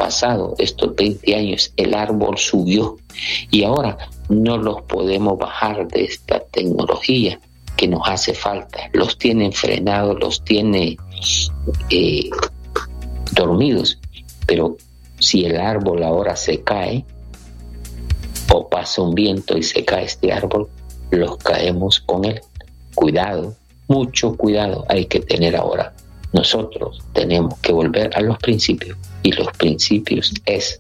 pasado, estos 20 años, el árbol subió y ahora no los podemos bajar de esta tecnología que nos hace falta. Los tienen frenados, los tiene dormidos, pero si el árbol ahora se cae o pasa un viento y se cae este árbol, los caemos con él. Cuidado, mucho cuidado hay que tener ahora. Nosotros tenemos que volver a los principios, y los principios es: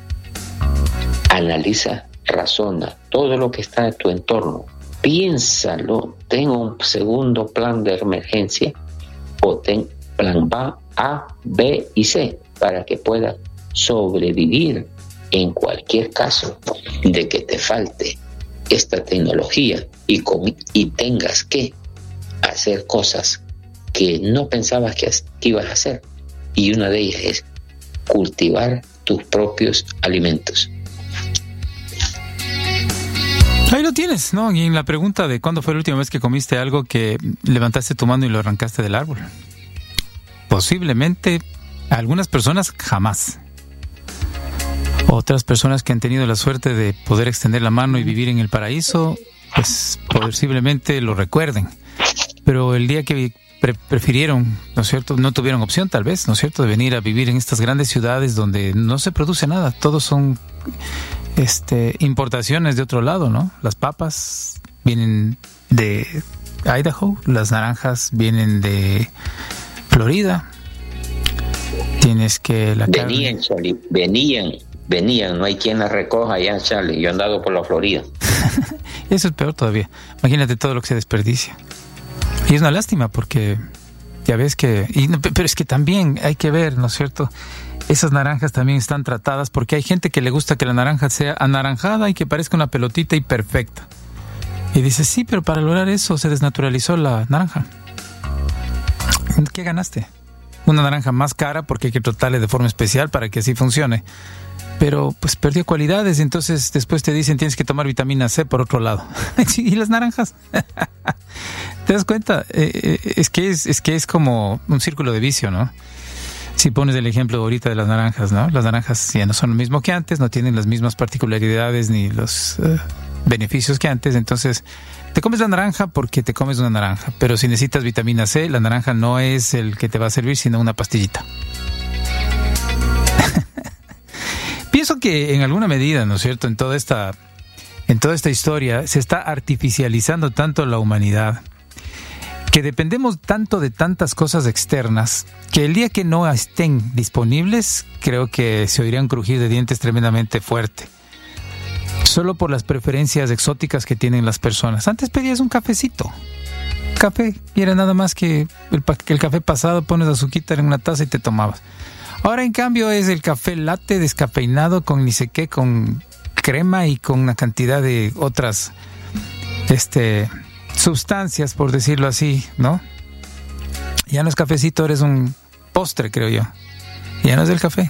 analiza, razona todo lo que está en tu entorno, piénsalo, ten un segundo plan de emergencia o ten plan A, B y C para que puedas sobrevivir en cualquier caso de que te falte esta tecnología y tengas que hacer cosas que no pensabas que ibas a hacer. Y una de ellas es cultivar tus propios alimentos. Ahí lo tienes, ¿no? Y en la pregunta de cuándo fue la última vez que comiste algo que levantaste tu mano y lo arrancaste del árbol. Posiblemente algunas personas jamás. Otras personas que han tenido la suerte de poder extender la mano y vivir en el paraíso, pues posiblemente lo recuerden. Pero el día que prefirieron, ¿no es cierto?, no tuvieron opción tal vez, ¿no es cierto?, de venir a vivir en estas grandes ciudades donde no se produce nada, todos son importaciones de otro lado, ¿no? Las papas vienen de Idaho, las naranjas vienen de Florida. Tienes que venían, Charlie, venían, no hay quien las recoja allá, Charlie. Yo he andado por la Florida. Eso es peor todavía. Imagínate todo lo que se desperdicia. Y es una lástima porque ya ves que... pero es que también hay que ver, ¿no es cierto? Esas naranjas también están tratadas porque hay gente que le gusta que la naranja sea anaranjada y que parezca una pelotita y perfecta. Y dices, sí, pero para lograr eso se desnaturalizó la naranja. ¿Qué ganaste? Una naranja más cara porque hay que tratarle de forma especial para que así funcione. Pero pues perdió cualidades, entonces después te dicen tienes que tomar vitamina C por otro lado. ¿Y las naranjas? ¿Te das cuenta? Es que es como un círculo de vicio, ¿no? Si pones el ejemplo ahorita de las naranjas, ¿no? Las naranjas ya no son lo mismo que antes, no tienen las mismas particularidades ni los beneficios que antes, entonces te comes la naranja porque te comes una naranja, pero si necesitas vitamina C, la naranja no es el que te va a servir, sino una pastillita. Pienso que en alguna medida, ¿no es cierto?, en toda esta historia se está artificializando tanto la humanidad, que dependemos tanto de tantas cosas externas, que el día que no estén disponibles, creo que se oirían crujir de dientes tremendamente fuerte. Solo por las preferencias exóticas que tienen las personas. Antes pedías un cafecito, café, y era nada más que el café pasado, pones azuquita en una taza y te tomabas. Ahora, en cambio, es el café latte descafeinado con ni sé qué, con crema y con una cantidad de otras sustancias, por decirlo así, ¿no? Ya no es cafecito, eres un postre, creo yo. Ya no es el café.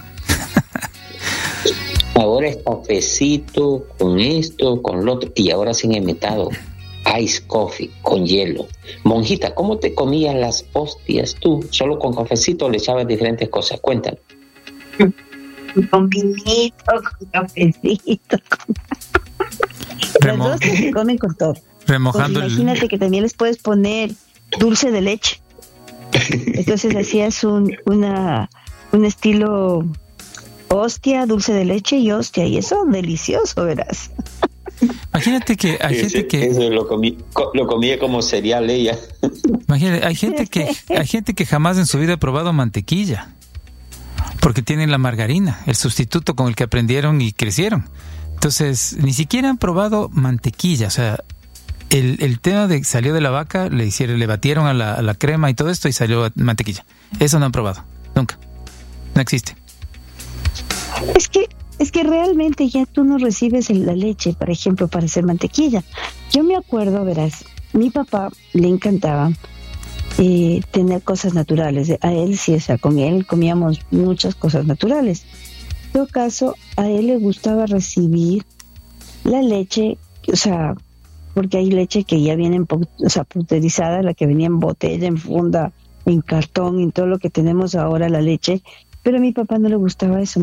Ahora es cafecito con esto, con lo otro, y ahora se han inventado ice coffee con hielo. Monjita, ¿cómo te comías las hostias tú? ¿Solo con cafecito o le echabas diferentes cosas? Cuéntame. Con vinito, con cafecito. Las dos se comen con todo. Remojando pues imagínate que también les puedes poner dulce de leche. Entonces hacías un estilo hostia, dulce de leche y hostia, y eso delicioso, verás. Imagínate que hay gente que eso lo comía como cereal ella. Imagínate, hay gente que jamás en su vida ha probado mantequilla, porque tienen la margarina, el sustituto con el que aprendieron y crecieron. Entonces, ni siquiera han probado mantequilla. O sea, el tema de salió de la vaca, le batieron a la crema y todo esto y salió mantequilla. Eso no han probado, nunca. No existe. Es que realmente ya tú no recibes la leche, por ejemplo, para hacer mantequilla. Yo me acuerdo, verás, mi papá le encantaba tener cosas naturales. A él sí, o sea, con él comíamos muchas cosas naturales. En todo caso, a él le gustaba recibir la leche, o sea, porque hay leche que ya viene pulverizada, la que venía en botella, en funda, en cartón, en todo lo que tenemos ahora, la leche. Pero a mi papá no le gustaba eso.